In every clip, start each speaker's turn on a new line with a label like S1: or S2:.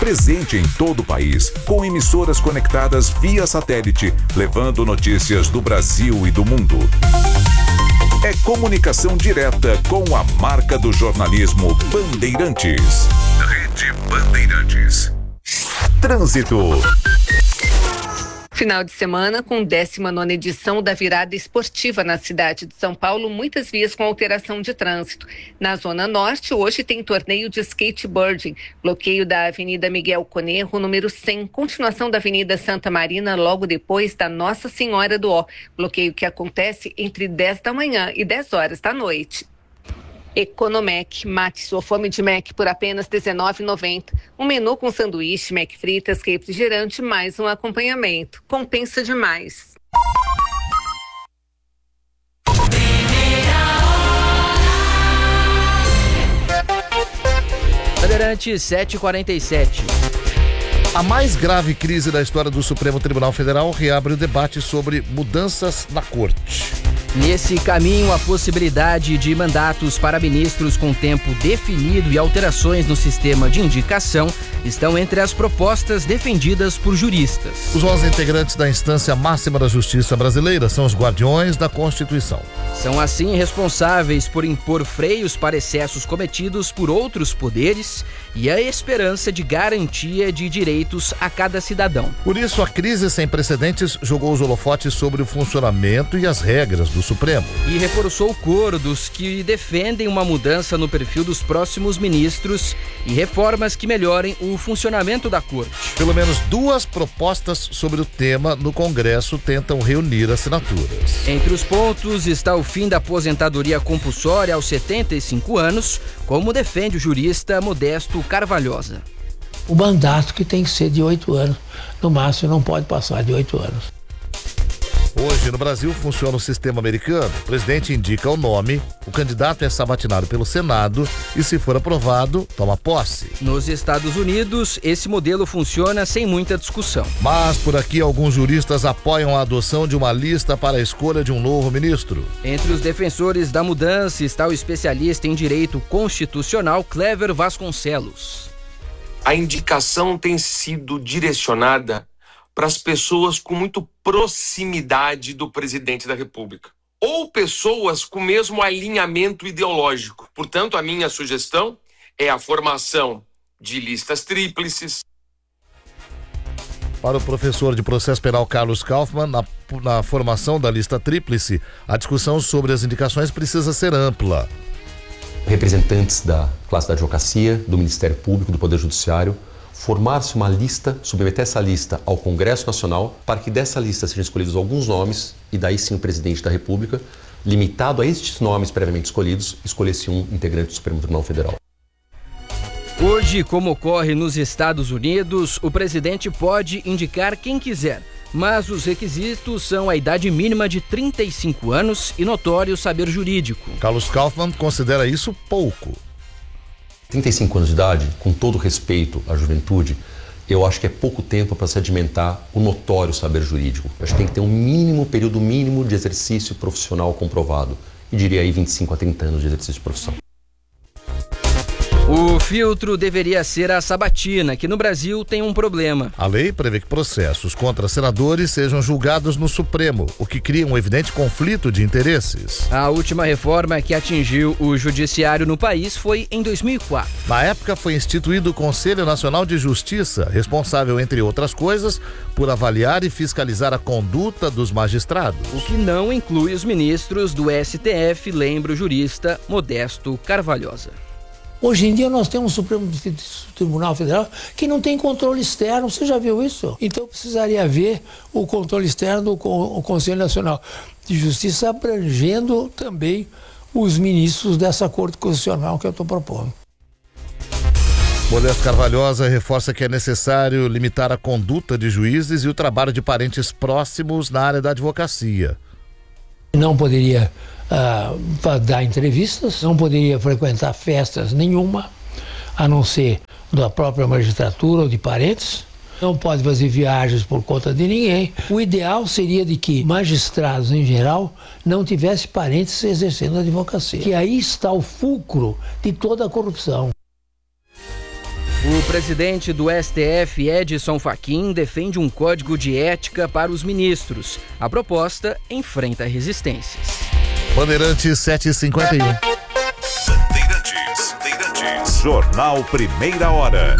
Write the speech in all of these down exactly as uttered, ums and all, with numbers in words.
S1: presente em todo o país, com emissoras conectadas via satélite, levando notícias do Brasil e do mundo. É comunicação direta com a marca do jornalismo Bandeirantes. Rede Bandeirantes. Trânsito.
S2: Final de semana com décima nona edição da virada esportiva na cidade de São Paulo, muitas vias com alteração de trânsito. Na Zona Norte, hoje tem torneio de skateboarding, bloqueio da Avenida Miguel Conerro, número cem, continuação da Avenida Santa Marina, logo depois da Nossa Senhora do Ó, bloqueio que acontece entre dez da manhã e dez horas da noite. Economec, mate sua fome de Mac por apenas dezenove reais e noventa centavos. Um menu com sanduíche, Mac fritas, refrigerante, mais um acompanhamento. Compensa demais.
S3: Bandeirantes sete e quarenta e sete.
S4: A mais grave crise da história do Supremo Tribunal Federal reabre o debate sobre mudanças na Corte.
S3: Nesse caminho, a possibilidade de mandatos para ministros com tempo definido e alterações no sistema de indicação estão entre as propostas defendidas por juristas.
S4: Os onze integrantes da instância máxima da justiça brasileira são os guardiões da Constituição.
S3: São, assim, responsáveis por impor freios para excessos cometidos por outros poderes e a esperança de garantia de direitos a cada cidadão.
S4: Por isso, a crise sem precedentes jogou os holofotes sobre o funcionamento e as regras do Supremo.
S3: E reforçou o coro dos que defendem uma mudança no perfil dos próximos ministros e reformas que melhorem o funcionamento da Corte.
S4: Pelo menos duas propostas sobre o tema no Congresso tentam reunir assinaturas.
S3: Entre os pontos está o fim da aposentadoria compulsória aos setenta e cinco anos, como defende o jurista Modesto Carvalhosa.
S5: O mandato que tem que ser de oito anos, no máximo não pode passar de oito anos.
S4: Hoje, no Brasil, funciona o sistema americano. O presidente indica o nome, o candidato é sabatinado pelo Senado e, se for aprovado, toma posse.
S3: Nos Estados Unidos, esse modelo funciona sem muita discussão.
S4: Mas, por aqui, alguns juristas apoiam a adoção de uma lista para a escolha de um novo ministro.
S3: Entre os defensores da mudança está o especialista em direito constitucional Cléver Vasconcelos.
S6: A indicação tem sido direcionada para as pessoas com muito proximidade do presidente da República, ou pessoas com o mesmo alinhamento ideológico. Portanto, a minha sugestão é a formação de listas tríplices.
S4: Para o professor de processo penal Carlos Kaufmann, na, na formação da lista tríplice, a discussão sobre as indicações precisa ser ampla.
S7: Representantes da classe da advocacia, do Ministério Público, do Poder Judiciário, formar-se uma lista, submeter essa lista ao Congresso Nacional, para que dessa lista sejam escolhidos alguns nomes, e daí sim o presidente da República, limitado a estes nomes previamente escolhidos, escolhesse um integrante do Supremo Tribunal Federal.
S3: Hoje, como ocorre nos Estados Unidos, o presidente pode indicar quem quiser, mas os requisitos são a idade mínima de trinta e cinco anos e notório saber jurídico.
S4: Carlos Kaufmann considera isso pouco.
S7: trinta e cinco anos de idade, com todo respeito à juventude, eu acho que é pouco tempo para sedimentar o notório saber jurídico. Eu acho que tem que ter um mínimo, período mínimo de exercício profissional comprovado. E diria aí vinte e cinco a trinta anos de exercício de profissão.
S3: O filtro deveria ser a sabatina, que no Brasil tem um problema.
S4: A lei prevê que processos contra senadores sejam julgados no Supremo, o que cria um evidente conflito de interesses.
S3: A última reforma que atingiu o judiciário no país foi em dois mil e quatro.
S4: Na época foi instituído o Conselho Nacional de Justiça, responsável, entre outras coisas, por avaliar e fiscalizar a conduta dos magistrados.
S3: O que não inclui os ministros do S T F, lembra o jurista Modesto Carvalhosa.
S5: Hoje em dia nós temos o Supremo Tribunal Federal que não tem controle externo, você já viu isso? Então precisaria haver o controle externo do Conselho Nacional de Justiça abrangendo também os ministros dessa Corte Constitucional que eu estou propondo.
S4: Modesto Carvalhosa reforça que é necessário limitar a conduta de juízes e o trabalho de parentes próximos na área da advocacia.
S5: Não poderia uh, dar entrevistas, não poderia frequentar festas nenhuma, a não ser da própria magistratura ou de parentes. Não pode fazer viagens por conta de ninguém. O ideal seria de que magistrados, em geral, não tivessem parentes exercendo a advocacia. Que aí está o fulcro de toda a corrupção.
S3: O presidente do S T F, Edson Fachin, defende um código de ética para os ministros. A proposta enfrenta resistências.
S4: Bandeirantes sete e cinquenta e um.
S1: Bandeirantes, Bandeirantes. Jornal Primeira Hora.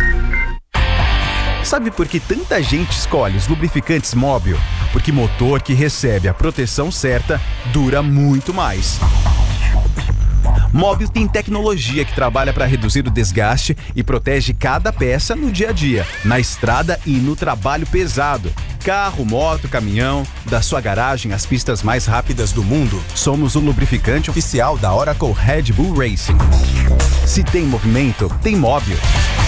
S8: Sabe por que tanta gente escolhe os lubrificantes Móbil? Porque motor que recebe a proteção certa dura muito mais. Móbil tem tecnologia que trabalha para reduzir o desgaste e protege cada peça no dia a dia, na estrada e no trabalho pesado. Carro, moto, caminhão, da sua garagem às pistas mais rápidas do mundo. Somos o lubrificante oficial da Oracle Red Bull Racing. Se tem movimento, tem Móbil.